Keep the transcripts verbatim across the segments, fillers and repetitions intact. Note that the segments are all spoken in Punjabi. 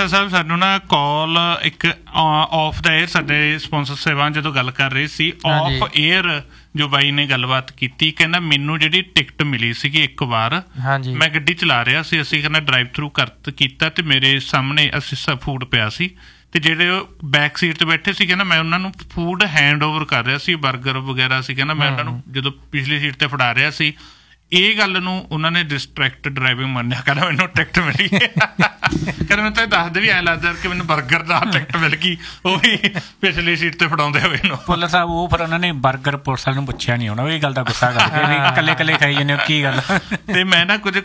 ਢੀਂਡਸਾ ਸਾਹਿਬ ਸਾਨੂੰ ਨਾ ਕਾਲ ਇੱਕ ਆਫ ਦਾ ਏਅਰ ਸਾਡੇ ਸਪੋਂਸਰ ਸੇਵਾਵਾਂ ਜਦੋਂ ਗੱਲ ਕਰ ਰਹੇ ਸੀ ਆਫ ਏਅਰ ਜੋ ਬਾਈ ਨੇ ਗੱਲਬਾਤ ਕੀਤੀ, ਕਹਿੰਦਾ ਮੈਨੂੰ ਜਿਹੜੀ ਟਿਕਟ ਮਿਲੀ ਸੀਗੀ ਇੱਕ ਵਾਰ ਮੈਂ ਗੱਡੀ ਚਲਾ ਰਿਹਾ ਸੀ, ਅਸੀਂ ਕਹਿੰਦਾ ਡਰਾਈਵ ਥਰੂ ਕਰ ਕੀਤਾ ਤੇ ਮੇਰੇ ਸਾਹਮਣੇ ਅਸੀਂ ਸਭ ਫੂਡ ਪਿਆ ਸੀ ਤੇ ਜਿਹੜੇ ਬੈਕ ਸੀਟ ਤੇ ਬੈਠੇ ਸੀ ਕਹਿੰਦਾ ਮੈਂ ਉਹਨਾਂ ਨੂੰ ਫੂਡ ਹੈਂਡ ਓਵਰ ਕਰ ਰਿਹਾ ਸੀ, ਬਰਗਰ ਵਗੈਰਾ ਸੀ ਕਹਿੰਦਾ ਮੈਂ ਉਹਨਾਂ ਨੂੰ ਜਦੋਂ ਪਿਛਲੀ ਸੀਟ ਤੇ ਫੜਾ ਰਿਹਾ ਸੀ। ਇਹ ਗੱਲ ਨੂੰ ਉਹਨਾਂ ਨੇ ਡਿਸਟਰੈਕਟ ਡਰਾਈਵਿੰਗ ਮੰਨਿਆ, ਕਹਿੰਦਾ ਮੈਨੂੰ ਟਿਕਟ ਮਿਲੀ ਕਹਿੰਦਾ ਮੈਨੂੰ ਤਾਂ ਦੱਸਦੇ ਵੀ ਐਂ ਲੱਗਦਾ ਕਿ ਮੈਨੂੰ ਬਰਗਰ ਦਾ ਟਿਕਟ ਮਿਲ ਗਈ, ਉਹ ਵੀ ਪਿਛਲੀ ਸੀਟ ਤੇ ਫੜਾਉਂਦੇ ਹੋਏ ਨੂੰ। ਭੁੱਲਰ ਸਾਹਿਬ ਉਹ ਫਿਰ ਉਹਨਾਂ ਨੇ ਬਰਗਰ ਪੁਲਿਸ ਵਾਲੇ ਨੂੰ ਪੁੱਛਿਆ ਨਹੀਂ ਹੋਣਾ, ਉਹ ਇਹ ਗੱਲ ਦਾ ਗੁੱਸਾ ਕਰਕੇ ਵੀ ਇਕੱਲੇ ਇਕੱਲੇ ਖਾਈ ਜਾਂਦੇ ਕੀ ਗੱਲ। ਤੇ ਮੈਂ ਨਾ ਕੁਝ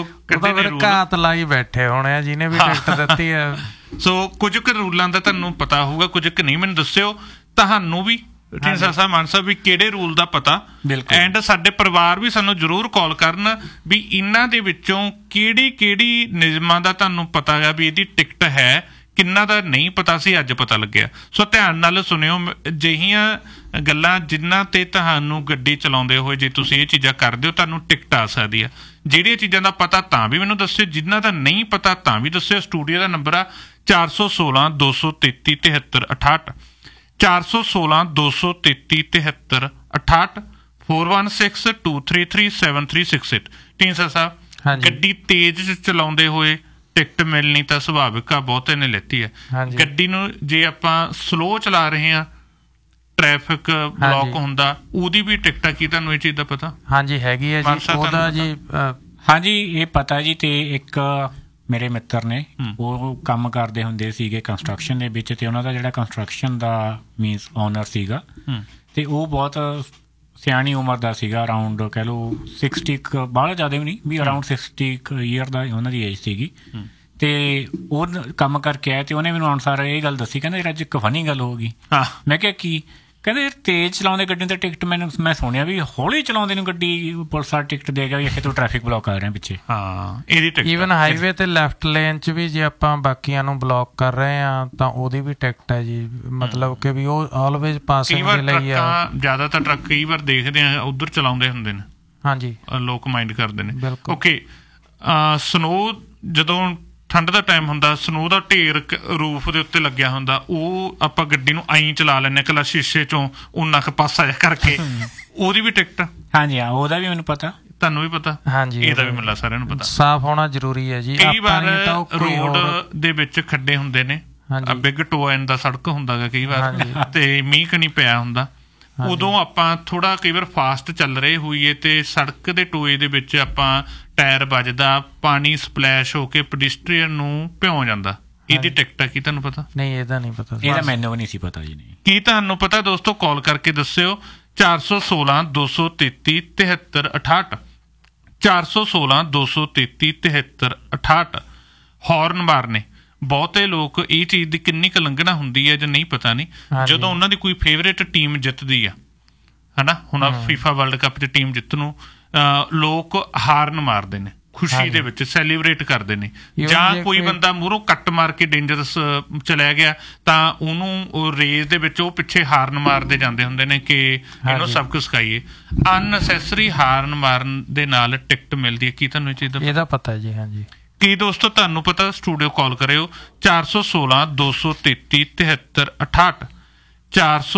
ਕੁ ਘਾਤ ਲਾਈ ਬੈਠੇ ਹੋਣੇ ਆ ਜਿਹਨੇ ਵੀ ਟਿਕਟ ਦਿੱਤੀ ਆ। ਸੋ ਕੁਝ ਕੁ ਰੂਲਾਂ ਦਾ ਤੁਹਾਨੂੰ ਪਤਾ ਹੋਊਗਾ, ਕੁਝ ਕੁ ਨਹੀਂ। ਮੈਨੂੰ ਦੱਸਿਓ ਤੁਹਾਨੂੰ ਵੀ ਢੀਂਡਸਾ ਸਾਹਿਬ ਮਾਨ ਸਾਹਿਬ ਵੀ ਕਿਹੜੇ ਰੂਲ ਦਾ ਪਤਾ, ਐਂਡ ਸਾਡੇ ਪਰਿਵਾਰ ਵੀ ਸਾਨੂੰ ਜ਼ਰੂਰ ਕਾਲ ਕਰਨ ਵੀ ਇਹਨਾਂ ਦੇ ਵਿੱਚੋਂ ਕਿਹੜੀ ਕਿਹੜੀ ਨਿਯਮਾਂ ਦਾ ਤੁਹਾਨੂੰ ਪਤਾ ਹੈ ਵੀ ਇਹਦੀ ਟਿਕਟ ਹੈ, ਕਿੰਨਾ ਦਾ ਨਹੀਂ ਪਤਾ ਸੀ ਅੱਜ ਪਤਾ ਲੱਗਿਆ। ਸੋ ਧਿਆਨ ਨਾਲ ਸੁਣਿਓ, ਅਜਿਹੀਆਂ ਗੱਲਾਂ ਜਿਨ੍ਹਾਂ ਤੇ ਤੁਹਾਨੂੰ ਗੱਡੀ ਚਲਾਉਂਦੇ ਹੋਏ ਜੇ ਤੁਸੀਂ ਇਹ ਚੀਜ਼ਾਂ ਕਰਦੇ ਹੋ ਤੁਹਾਨੂੰ ਟਿਕਟ ਆ ਸਕਦੀ ਆ। ਜਿਹੜੀਆਂ ਚੀਜ਼ਾਂ ਦਾ ਪਤਾ ਤਾਂ ਵੀ ਮੈਨੂੰ ਦੱਸਿਓ, ਜਿਨ੍ਹਾਂ ਦਾ ਨਹੀਂ ਪਤਾ ਤਾਂ ਵੀ ਦੱਸਿਓ। ਸਟੂਡੀਓ ਦਾ ਨੰਬਰ ਆ ਚਾਰ ਸੌ ਸੋਲਾਂ ਦੋ ਸੌ ਤੇਤੀ ਤਿਹੱਤਰ ਅਠਾਹਠ, ਚਾਰ ਸੌ ਸੋਲਾਂ ਦੋ ਸੌ ਤੇਤੀ ਤਿਹੱਤਰ ਅਠਾਹਠ, four one six two three three seven three six eight. Dhindsa ਸਾਹਿਬ ਗੱਡੀ ਤੇਜ਼ ਚਲਾਉਂਦੇ ਹੋਏ ਟਿਕਟ ਮਿਲਣੀ ਤਾਂ ਸੁਭਾਵਿਕ ਆ, ਬਹੁਤੇ ਨੇ ਲੈਤੀ ਹੈ। ਗੱਡੀ ਨੂੰ ਜੇ ਆਪਾਂ ਸਲੋ ਚਲਾ ਰਹੇ ਹਾਂ, ਟ੍ਰੈਫਿਕ ਬਲੌਕ ਹੁੰਦਾ, ਉਹਦੀ ਵੀ ਟਿਕਟ ਆ, ਕੀ ਤੁਹਾਨੂੰ ਇਹ ਚੀਜ਼ ਦਾ ਪਤਾ? ਹਾਂਜੀ ਹੈਗੀ ਹੈ ਜੀ, ਉਹਦਾ ਜੀ ਹਾਂਜੀ ਇਹ ਪਤਾ ਜੀ। ਤੇ ਇੱਕ ਮੇਰੇ ਮਿੱਤਰ ਨੇ ਉਹ ਕੰਮ ਕਰਦੇ ਹੁੰਦੇ ਸੀਗੇ ਕੰਸਟਰਕਸ਼ਨ ਦੇ ਵਿੱਚ, ਤੇ ਉਹਨਾਂ ਦਾ ਜਿਹੜਾ ਕੰਸਟਰਕਸ਼ਨ ਦਾ ਮੀਨਸ ਓਨਰ ਸੀਗਾ ਤੇ ਉਹ ਬਹੁਤ ਸਿਆਣੀ ਉਮਰ ਦਾ ਸੀਗਾ, ਅਰਾਊਂਡ ਕਹਿ ਲਓ ਸਿਕਸਟੀ ਬਾਹਲਾ ਜ਼ਿਆਦਾ ਵੀ ਨਹੀਂ ਵੀ ਅਰਾਊਂਡ ਸਿਕਸਟੀ ਈਅਰ ਦਾ ਉਹਨਾਂ ਦੀ ਏਜ ਸੀਗੀ। ਤੇ ਉਹ ਕੰਮ ਕਰਕੇ ਆਇਆ ਤੇ ਉਹਨੇ ਮੈਨੂੰ ਅਨੁਸਾਰ ਇਹ ਗੱਲ ਦੱਸੀ, ਕਹਿੰਦਾ ਯਾਰ ਅੱਜ ਇੱਕ ਫਨੀ ਗੱਲ ਹੋ ਗਈ। ਮੈਂ ਕਿਹਾ ਕੀ? ਕਹਿੰਦੇ ਯਾਰ ਤੇਜ਼ ਚਲਾਉਂਦੇ ਗੱਡੀ ਤੇ ਟਿਕਟ ਮੈਨੂੰ ਮੈਂ ਸੁਣਿਆ ਵੀ ਹੌਲੀ ਚਲਾਉਂਦੇ ਨੂੰ ਗੱਡੀ ਪੁਲਿਸ ਵਾਲਾ ਟਿਕਟ ਦੇ ਗਿਆ ਕਿ ਤੂੰ ਟ੍ਰੈਫਿਕ ਬਲੌਕ ਕਰ ਰਿਹਾ ਪਿੱਛੇ। ਹਾਂ ਇਹਦੀ ਟਿਕਟ ਈਵਨ ਹਾਈਵੇ ਤੇ ਲੈਫਟ ਲੇਨ 'ਚ ਵੀ ਜੇ ਆਪਾਂ ਬਾਕੀਆਂ ਨੂੰ ਬਲੌਕ ਕਰ ਰਹੇ ਹਾਂ ਤਾਂ ਉਹਦੀ ਵੀ ਟਿਕਟ ਹੈ ਜੀ, ਮਤਲਬ ਕਿ ਵੀ ਉਹ ਆਲਵੇਜ਼ ਪਾਸਿੰਗ ਦੇ ਲਈ ਆ। ਜ਼ਿਆਦਾਤਰ ਟਰੱਕ ਕਈ ਵਾਰ ਦੇਖਦੇ ਆ ਉੱਧਰ ਚਲਾਉਂਦੇ ਹੁੰਦੇ ਨੇ, ਹਾਂਜੀ ਲੋਕ ਮਾਈਂਡ ਕਰਦੇ ਨੇ। ਓਕੇ, ਸਨੋ ਜਦੋਂ ਠੰਡ ਦਾ ਟਾਈਮ ਹੁੰਦਾ, ਸਨੋ ਦਾ ਢੇਰ ਰੂਫ ਦੇ ਉੱਤੇ ਲੱਗਿਆ ਹੁੰਦਾ, ਉਹ ਆਪਾਂ ਗੱਡੀ ਨੂੰ ਆਈ ਚਲਾ ਲੈਂਦੇ ਇਕੱਲਾ ਸ਼ੀਸ਼ੇ ਚੋਂ ਉਨਾ ਕੁ ਪਾਸਾ ਜਿਹਾ ਕਰਕੇ, ਉਹਦੀ ਵੀ ਟਿਕਟ? ਹਾਂਜੀ ਹਾਂ ਉਹਦਾ ਵੀ ਮੈਨੂੰ ਪਤਾ, ਤੁਹਾਨੂੰ ਵੀ ਪਤਾ? ਹਾਂਜੀ ਇਹਦਾ ਵੀ ਮੈਨੂੰ ਸਾਰਿਆਂ ਨੂੰ ਪਤਾ। ਸਾਫ਼ ਹੋਣਾ ਜ਼ਰੂਰੀ ਹੈ ਜੀ। ਕਈ ਵਾਰ ਰੋਡ ਦੇ ਵਿੱਚ ਖੱਡੇ ਹੁੰਦੇ ਨੇ, ਬਿਗ ਟੋ ਐਂਡ ਦਾ ਸੜਕ ਹੁੰਦਾ ਗਾ ਕਈ ਵਾਰ, ਤੇ ਮੀਂਹ ਕਣੀ ਪਿਆ ਹੁੰਦਾ, ਉਦੋਂ ਆਪਾਂ ਥੋੜਾ ਕਈ ਵਾਰ ਫਾਸਟ ਚੱਲ ਰਹੇ ਹੋਈਏ ਤੇ ਸੜਕ ਦੇ ਟੋਏ ਦੇ ਵਿੱਚ ਆਪਾਂ ਟਾਇਰ ਵੱਜਦਾ, ਪਾਣੀ ਸਪਲੈਸ਼ ਹੋ ਕੇ ਪੈਡਿਸਟਰੀਅਨ ਨੂੰ ਭਿਉਂ ਜਾਂਦਾ, ਇਹਦੀ ਟਿਕਟ ਆ? ਕੀ ਤੁਹਾਨੂੰ ਪਤਾ? ਨਹੀਂ ਇਹਦਾ ਨਹੀਂ ਪਤਾ, ਇਹਦਾ ਮੈਨੂੰ ਵੀ ਨਹੀਂ ਸੀ ਪਤਾ ਜੀ। ਨਹੀਂ ਕੀ ਤੁਹਾਨੂੰ ਪਤਾ? ਦੋਸਤੋ ਕਾਲ ਕਰਕੇ ਦੱਸਿਓ ਚਾਰ ਸੌ ਸੋਲਾਂ ਦੋ ਸੌ ਤੇਤੀ ਤਿਹੱਤਰ ਅਠਾਹਠ, ਚਾਰ ਸੌ ਸੋਲਾਂ ਦੋ ਸੌ ਤੇਤੀ ਤਿਹੱਤਰ ਅਠਾਹਠ। ਹੌਰਨ ਮਾਰਨੇ, ਬਹੁਤੇ ਲੋਕ ਇਹ ਚੀਜ਼ ਦੀ ਕਿੰਨੀ ਕੁ ਉਲੰਘਣਾ ਹੁੰਦੀ ਹੈ ਜਾਂ ਨਹੀਂ ਪਤਾ ਨਹੀਂ, ਜਦੋਂ ਉਹਨਾਂ ਦੀ ਕੋਈ ਫੇਵਰੇਟ ਟੀਮ ਜਿੱਤਦੀ ਆ, ਹਨਾ ਹੁਣ ਫੀਫਾ ਵਰਲਡ ਕੱਪ 'ਚ ਟੀਮ ਜਿੱਤ ਨੂੰ ਲੋਕ ਹਾਰਨ ਮਾਰਦੇ ਨੇ, ਖੁਸ਼ੀ ਦੇ ਵਿੱਚ ਸੈਲੀਬ੍ਰੇਟ ਕਰਦੇ ਨੇ। ਜਾਂ ਕੋਈ ਬੰਦਾ ਮੂਹਰੋਂ ਕੱਟ ਮਾਰ ਕੇ ਡੇਂਜਰਸ ਚਲਿਆ ਗਿਆ ਤਾਂ ਉਹਨੂੰ ਰੇਸ ਦੇ ਵਿੱਚ ਉਹ ਪਿੱਛੇ ਹਾਰਨ ਮਾਰਦੇ ਜਾਂਦੇ ਹੁੰਦੇ ਨੇ ਕਿ ਇਹਨੂੰ ਸਭ ਕੁਝ ਸਿਖਾਈਏ। ਅਨਨੈਸੈਸਰੀ ਹਾਰਨ ਮਾਰਨ ਦੇ ਨਾਲ ਟਿਕਟ ਮਿਲਦੀ ਹੈ, ਕੀ ਤੁਹਾਨੂੰ ਇਹ ਚੀਜ਼ ਦਾ? ਇਹਦਾ ਪਤਾ ਜੀ। ਹਾਂਜੀ ਕੀ ਦੋਸਤੋ ਤੁਹਾਨੂੰ ਪਤਾ? ਸਟੂਡੀਓ ਕਾਲ ਕਰਿਓ ਚਾਰ ਸੌ ਸੋਲਾਂ ਦੋ ਸੌ ਤੇਤੀ ਤਿਹੱਤਰ ਅਠਾਹਠ, ਚਾਰ ਸੌ